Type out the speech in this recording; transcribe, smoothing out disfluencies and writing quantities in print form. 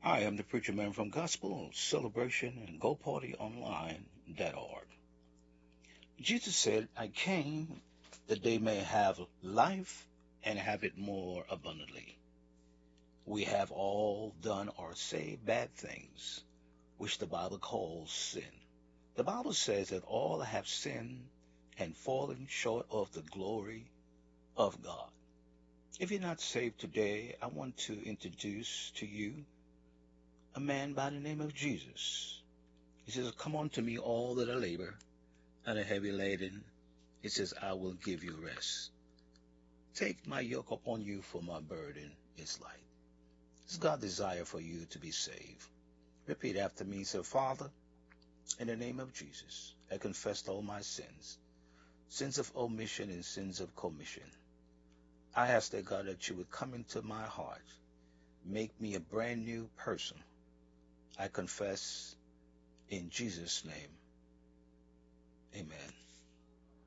I am the preacher man from Gospel Celebration and GoPartyOnline.org. Jesus said, I came that they may have life and have it more abundantly. We have all done or say bad things, which the Bible calls sin. The Bible says that all have sinned and fallen short of the glory of God. If you're not saved today, I want to introduce to you a man by the name of Jesus. He says, come unto me all that are labor and are heavy laden. He says, I will give you rest. Take my yoke upon you, for my burden is light. It's God's desire for you to be saved. Repeat after me. Say, Father, in the name of Jesus, I confess all my sins, sins of omission and sins of commission. I ask that God that you would come into my heart, make me a brand new person. I confess in Jesus' name. Amen.